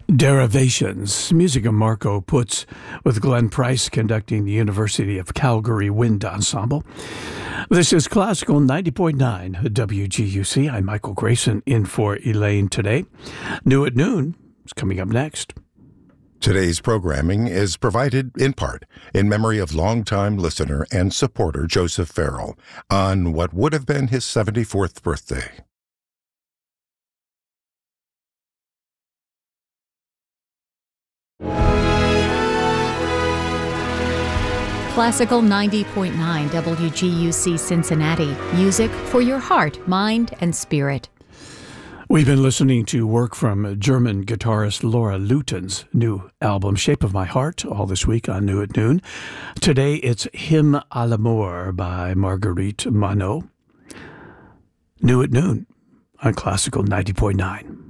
Derivations, music of Marco Putz, with Glenn Price conducting the University of Calgary Wind Ensemble. This is Classical 90.9 WGUC. I'm Michael Grayson in for Elaine today. New at Noon is coming up next. Today's programming is provided in part in memory of longtime listener and supporter Joseph Farrell on what would have been his 74th birthday. Classical 90.9 WGUC Cincinnati. Music for your heart, mind, and spirit. We've been listening to work from German guitarist Laura Luton's new album, Shape of My Heart, all this week on New at Noon. Today it's Hymn à l'amour by Marguerite Monod. New at Noon on Classical 90.9.